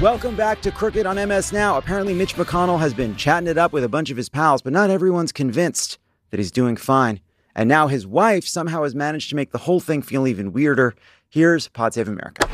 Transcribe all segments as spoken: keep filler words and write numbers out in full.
Welcome back to Crooked on M S Now. Apparently Mitch McConnell has been chatting it up with a bunch of his pals, but not everyone's convinced that he's doing fine. And now his wife somehow has managed to make the whole thing feel even weirder. Here's Pod Save America.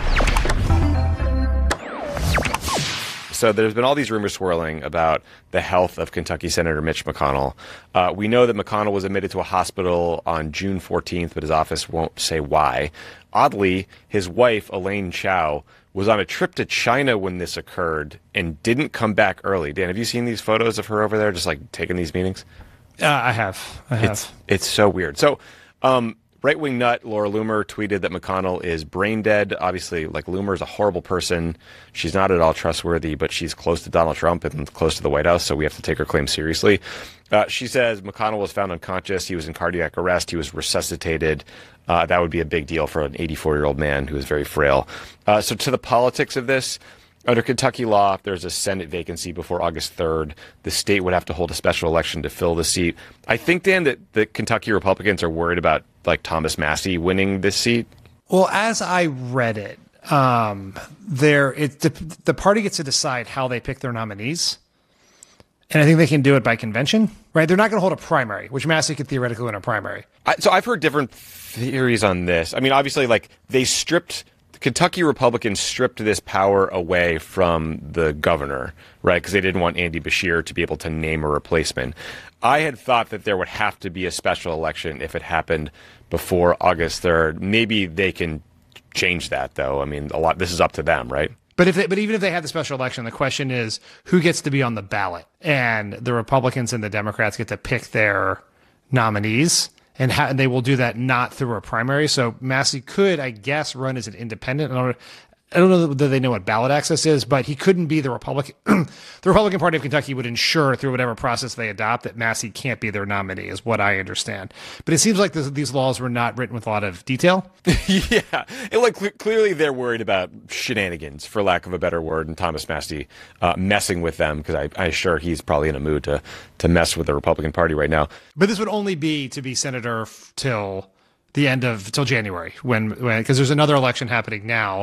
So there's been all these rumors swirling about the health of Kentucky Senator Mitch McConnell. Uh, we know that McConnell was admitted to a hospital on June fourteenth, but his office won't say why. Oddly, his wife, Elaine Chao, was on a trip to China when this occurred and didn't come back early. Dan, have you seen these photos of her over there just like taking these meetings? Uh, I have. I have. It's, it's so weird. So um, right-wing nut Laura Loomer tweeted that McConnell is brain dead. Obviously, like, Loomer is a horrible person. She's not at all trustworthy, but she's close to Donald Trump and close to the White House, so we have to take her claim seriously. Uh, she says McConnell was found unconscious. He was in cardiac arrest. He was resuscitated. Uh, that would be a big deal for an eighty-four-year-old man who is very frail. Uh, so to the politics of this, under Kentucky law, if there's a Senate vacancy before August third, the state would have to hold a special election to fill the seat. I think, Dan, that the Kentucky Republicans are worried about, like, Thomas Massie winning this seat. Well, as I read it, um, there it the, the party gets to decide how they pick their nominees. And I think they can do it by convention, right? They're not going to hold a primary, which Massie could theoretically win a primary. I, so I've heard different theories on this. I mean, obviously, like, they stripped... Kentucky Republicans stripped this power away from the governor, right? Because they didn't want Andy Beshear to be able to name a replacement. I had thought that there would have to be a special election if it happened before August third. Maybe they can change that, though. I mean, a lot. This is up to them, right? But if they, but even if they had the special election, the question is who gets to be on the ballot, and the Republicans and the Democrats get to pick their nominees. And, ha- and they will do that not through a primary. So Massie could, I guess, run as an independent. I don't, I don't know that they know what ballot access is, but he couldn't be the Republican. The Republican Party of Kentucky would ensure through whatever process they adopt that Massie can't be their nominee, is what I understand. But it seems like this, these laws were not written with a lot of detail. Yeah, and like cl- clearly they're worried about shenanigans, for lack of a better word, and Thomas Massie uh, messing with them, because I, I'm sure he's probably in a mood to to mess with the Republican Party right now. But this would only be to be senator f- till the end of till January, when when because there's another election happening now.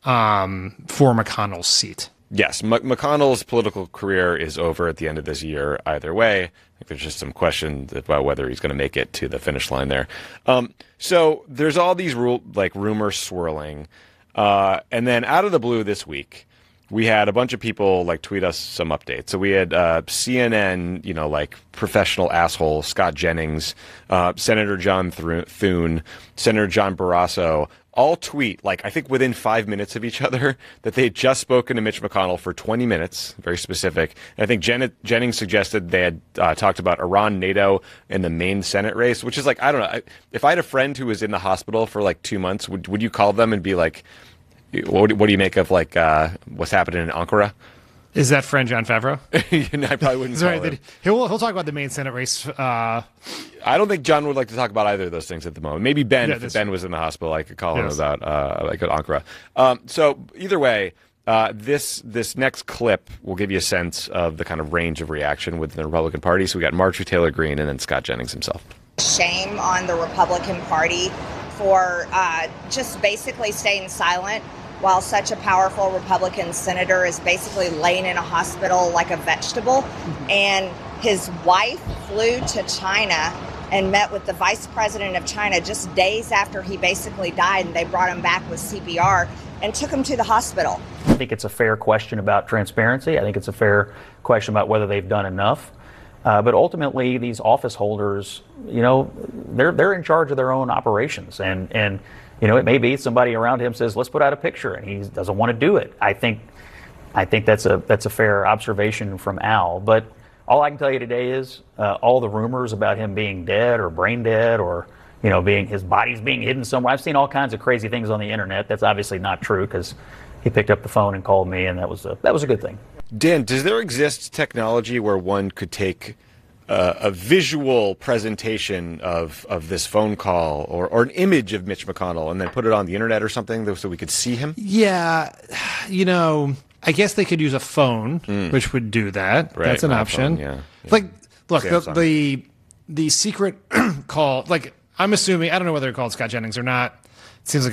Um, for McConnell's seat. Yes, M- McConnell's political career is over at the end of this year either way. I think there's just some question about whether he's going to make it to the finish line there. Um, so there's all these rule, like rumors swirling. Uh, and then out of the blue this week, we had a bunch of people like tweet us some updates. So we had uh, C N N, you know, like professional asshole Scott Jennings, uh, Senator John Thune, Senator John Barrasso, all tweet, like, I think within five minutes of each other, that they had just spoken to Mitch McConnell for twenty minutes, very specific. And I think Jen- Jennings suggested they had uh, talked about Iran, NATO, and the Maine Senate race, which is like, I don't know. I, if I had a friend who was in the hospital for like two months, would would you call them and be like, what, what do you make of like uh, what's happening in Ankara? Is that friend John Favreau? I probably wouldn't call right, him. He'll, he'll talk about the Maine Senate race. Uh, I don't think John would like to talk about either of those things at the moment. Maybe Ben, yeah, if Ben was in the hospital, I could call yes. him about uh, like at Ankara. Um, so either way, uh, this this next clip will give you a sense of the kind of range of reaction within the Republican Party. So we got Marjorie Taylor Greene and then Scott Jennings himself. Shame on the Republican Party for uh, just basically staying silent while such a powerful Republican senator is basically laying in a hospital like a vegetable. Mm-hmm. And his wife flew to China and met with the vice president of China just days after he basically died, and they brought him back with C P R and took him to the hospital. I think it's a fair question about transparency. I think it's a fair question about whether they've done enough. Uh, but ultimately, these office holders, you know, they're they're in charge of their own operations, and and you know, it may be somebody around him says, let's put out a picture, and he doesn't want to do it. I think I think that's a that's a fair observation from Al. But all I can tell you today is uh, all the rumors about him being dead or brain dead or, you know, being his body's being hidden somewhere. I've seen all kinds of crazy things on the internet. That's obviously not true, because he picked up the phone and called me, and that was a, that was a good thing. Dan, does there exist technology where one could take Uh, a visual presentation of, of this phone call or, or an image of Mitch McConnell and then put it on the internet or something so we could see him? Yeah, you know, I guess they could use a phone, mm. which would do that. Right, That's an option. Phone, yeah, yeah. Like, look, the, the the secret call, like, I'm assuming, I don't know whether it called Scott Jennings or not. It seems like a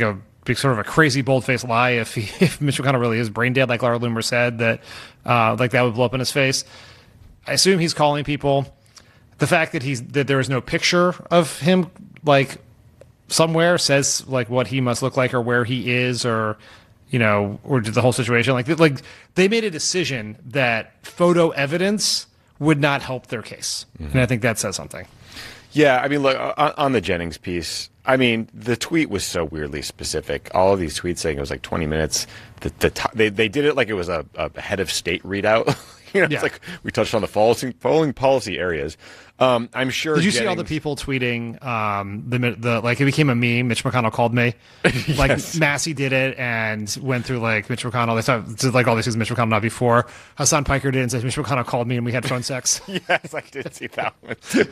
be sort of a crazy bold-faced lie if he, if Mitch McConnell really is brain dead, like Laura Loomer said, that uh, like that would blow up in his face. I assume he's calling people. The fact that he's that there is no picture of him like somewhere says like what he must look like or where he is or you know or the whole situation. Like like they made a decision that photo evidence would not help their case, mm-hmm. and I think that says something. Yeah, I mean, look, on, on the Jennings piece, I mean, the tweet was so weirdly specific. All of these tweets saying it was like twenty minutes. The, the t- they they did it like it was a, a head of state readout. you know, yeah. It's like we touched on the following, following policy areas. Um, I'm sure. Did you Jennings, see all the people tweeting um, the the like it became a meme? Mitch McConnell called me. Like yes. Massey did it and went through like Mitch McConnell. They thought did like all this is Mitch McConnell not before. Hassan Piker did and said Mitch McConnell called me and we had phone sex. Yes, I did see that one too.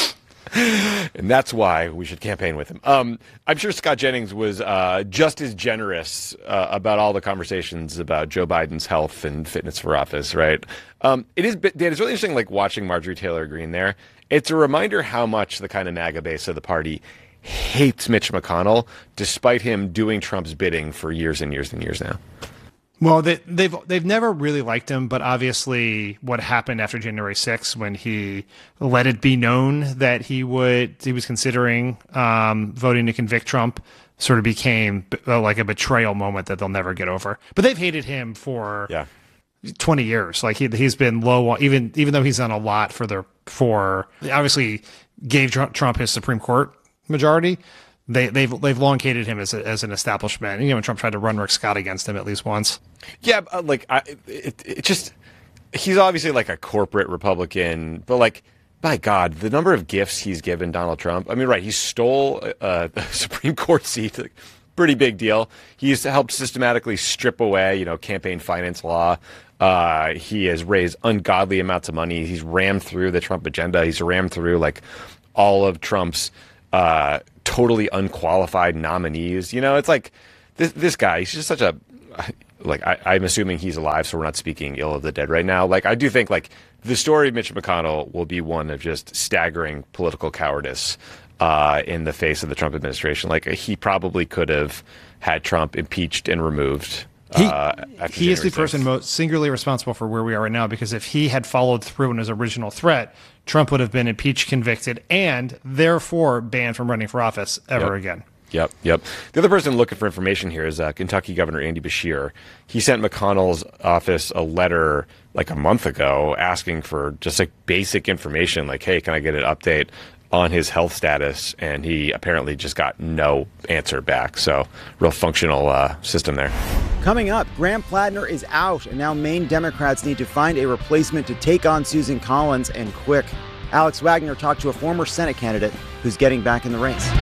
And that's why we should campaign with him. Um, I'm sure Scott Jennings was uh, just as generous uh, about all the conversations about Joe Biden's health and fitness for office, right? Um, it is, Dan, it's really interesting, like watching Marjorie Taylor Greene there. It's a reminder how much the kind of MAGA base of the party hates Mitch McConnell, despite him doing Trump's bidding for years and years and years now. Well, they, they've they've never really liked him, but obviously, what happened after January sixth, when he let it be known that he would he was considering um, voting to convict Trump, sort of became uh, like a betrayal moment that they'll never get over. But they've hated him for yeah. twenty years. Like he he's been low, even even though he's done a lot for their for obviously gave Trump his Supreme Court majority. They, they've they've long hated him as a, as an establishment. You know, when Trump tried to run Rick Scott against him at least once. Yeah, like I, it, it just he's obviously like a corporate Republican, but like by God, the number of gifts he's given Donald Trump. I mean, right? He stole a, a Supreme Court seat, like, pretty big deal. He's helped systematically strip away, you know, campaign finance law. Uh, he has raised ungodly amounts of money. He's rammed through the Trump agenda. He's rammed through like all of Trump's. Uh, totally unqualified nominees. You know, it's like this this guy, he's just such a, like, I, I'm assuming he's alive, so we're not speaking ill of the dead right now. Like, I do think, like, the story of Mitch McConnell will be one of just staggering political cowardice uh, in the face of the Trump administration. Like, he probably could have had Trump impeached and removed. He, uh, he is the person most singularly responsible for where we are right now, because if he had followed through on his original threat, Trump would have been impeached, convicted, and therefore banned from running for office ever yep. again. Yep, yep. The other person looking for information here is uh, Kentucky Governor Andy Beshear. He sent McConnell's office a letter like a month ago asking for just like basic information, like, hey, can I get an update on his health status? And he apparently just got no answer back. So real functional uh, system there. Coming up, Graham Platner is out, and now Maine Democrats need to find a replacement to take on Susan Collins, and quick. Alex Wagner talked to a former Senate candidate who's getting back in the race.